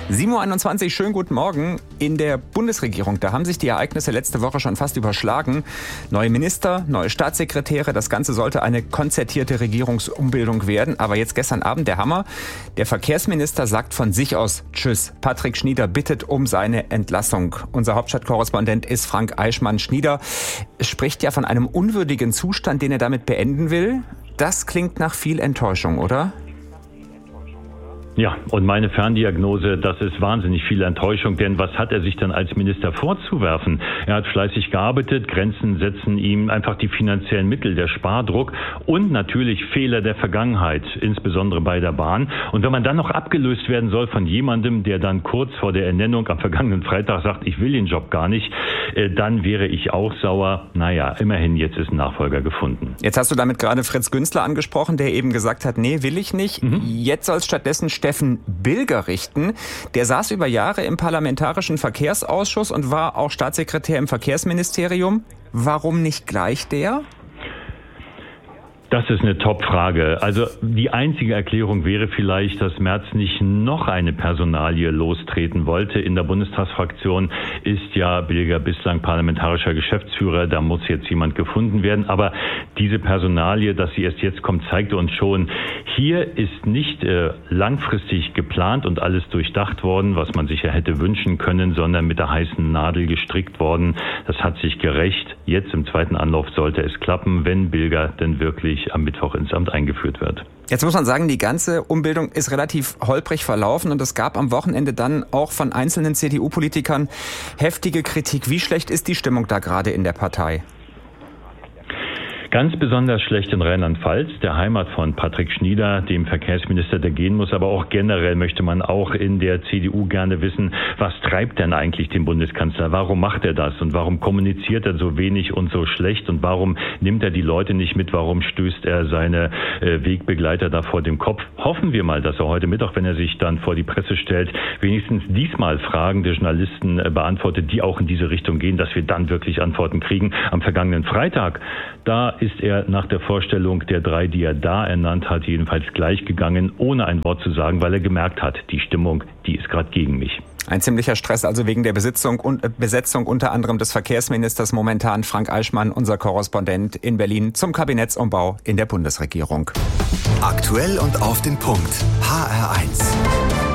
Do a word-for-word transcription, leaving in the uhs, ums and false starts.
sieben Uhr einundzwanzig, schönen guten Morgen. In der Bundesregierung, da haben sich die Ereignisse letzte Woche schon fast überschlagen. Neue Minister, neue Staatssekretäre, das Ganze sollte eine konzertierte Regierungsumbildung werden. Aber jetzt gestern Abend der Hammer. Der Verkehrsminister sagt von sich aus Tschüss. Patrick Schnieder bittet um seine Entlassung. Unser Hauptstadtkorrespondent ist Frank Eichmann. Schnieder spricht ja von einem unwürdigen Zustand, den er damit beenden will. Das klingt nach viel Enttäuschung, oder? Ja, und meine Ferndiagnose, das ist wahnsinnig viel Enttäuschung, denn was hat er sich dann als Minister vorzuwerfen? Er hat fleißig gearbeitet, Grenzen setzen ihm einfach die finanziellen Mittel, der Spardruck und natürlich Fehler der Vergangenheit, insbesondere bei der Bahn. Und wenn man dann noch abgelöst werden soll von jemandem, der dann kurz vor der Ernennung am vergangenen Freitag sagt, ich will den Job gar nicht, dann wäre ich auch sauer. Naja, immerhin, jetzt ist ein Nachfolger gefunden. Jetzt hast du damit gerade Fritz Günzler angesprochen, der eben gesagt hat, nee, will ich nicht. Mhm. Jetzt soll es stattdessen Steffen Bilger richten. Der saß über Jahre im Parlamentarischen Verkehrsausschuss und war auch Staatssekretär im Verkehrsministerium. Warum nicht gleich der? Das ist eine Top-Frage. Also die einzige Erklärung wäre vielleicht, dass Merz nicht noch eine Personalie lostreten wollte. In der Bundestagsfraktion ist ja Bilger bislang parlamentarischer Geschäftsführer. Da muss jetzt jemand gefunden werden. Aber diese Personalie, dass sie erst jetzt kommt, zeigte uns schon, hier ist nicht äh, langfristig geplant und alles durchdacht worden, was man sich ja hätte wünschen können, sondern mit der heißen Nadel gestrickt worden. Das hat sich gerecht. Jetzt im zweiten Anlauf sollte es klappen, wenn Bilger denn wirklich am Mittwoch ins Amt eingeführt wird. Jetzt muss man sagen, die ganze Umbildung ist relativ holprig verlaufen und es gab am Wochenende dann auch von einzelnen C D U-Politikern heftige Kritik. Wie schlecht ist die Stimmung da gerade in der Partei? Ganz besonders schlecht in Rheinland-Pfalz, der Heimat von Patrick Schnieder, dem Verkehrsminister, der gehen muss. Aber auch generell möchte man auch in der C D U gerne wissen, was treibt denn eigentlich den Bundeskanzler? Warum macht er das? Und warum kommuniziert er so wenig und so schlecht? Und warum nimmt er die Leute nicht mit? Warum stößt er seine äh, Wegbegleiter da vor dem Kopf? Hoffen wir mal, dass er heute Mittag, wenn er sich dann vor die Presse stellt, wenigstens diesmal Fragen der Journalisten äh, beantwortet, die auch in diese Richtung gehen, dass wir dann wirklich Antworten kriegen. Am vergangenen Freitag, da ist er nach der Vorstellung der drei, die er da ernannt hat, jedenfalls gleich gegangen, ohne ein Wort zu sagen, weil er gemerkt hat, die Stimmung, die ist gerade gegen mich. Ein ziemlicher Stress also wegen der Besitzung und äh, Besetzung unter anderem des Verkehrsministers momentan. Frank Eichmann, unser Korrespondent in Berlin zum Kabinettsumbau in der Bundesregierung. Aktuell und auf den Punkt. H R eins.